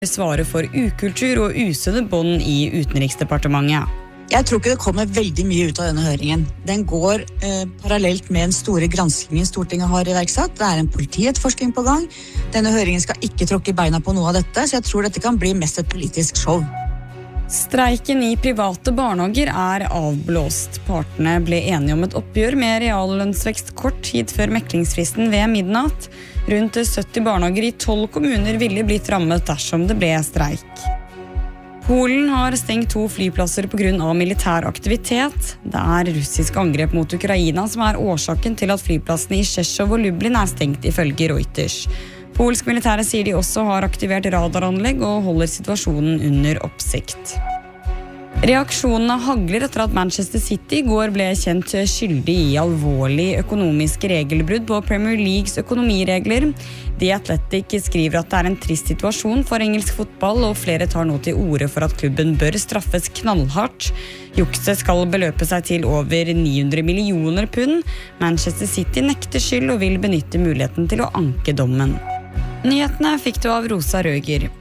Svarer for ukultur og usunne bånd i Utenriksdepartementet. Jeg tror ikke det kommer veldig mye ut av denne høringen. Den går parallelt med den store granskningen Stortinget har iverksatt. Det en politietterforskning på gang. Denne høringen skal ikke tråkke i beina på noe av dette, så jeg tror dette kan bli mest et politisk show. Streiken i private barnehager avblåst. Partene ble enige om et oppgjør med reallønnsvekst kort tid før meklingsfristen ved midnatt. Rundt 70 barnehager i 12 kommuner ville blitt rammet dersom det ble streik. Polen har stengt 2 flyplasser på grunn av militær aktivitet. Det russisk angrep mot Ukraina som årsaken til at flyplassene i Rzeszów og Lublin stengt ifølge Reuters. Polsk militære sier de også har aktivert radaranlegg og holder situasjonen under oppsikt. Reaksjonene hagler etter at Manchester City i går ble kjent skyldig i alvorlig økonomiske regelbrudd på Premier Leagues økonomiregler. The Athletic skriver at det en trist situasjon for engelsk fotball, og flere tar nå til orde for at klubben bør straffes knallhardt. Jukset skal beløpe seg til over 900 millioner pund. Manchester City nekter skyld og vil benytte muligheten til å anke dommen. Nyhetene fikk du av Rosa Røger.